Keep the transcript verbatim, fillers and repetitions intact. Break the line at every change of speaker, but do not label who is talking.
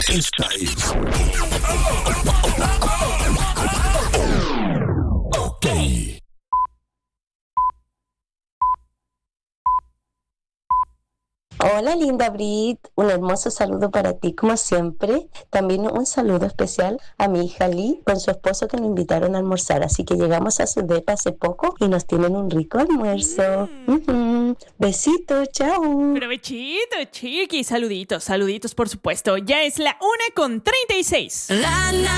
Esta es OK.
Hola, linda Brit, un hermoso saludo para ti como siempre. También un saludo especial a mi hija Lee con su esposo que nos invitaron a almorzar. Así que llegamos a su depa hace poco y nos tienen un rico almuerzo.
Mm.
Ujú. Besitos, chao.
Provechito, chiqui. Saluditos, saluditos, por supuesto. Ya es la una con treinta y seis.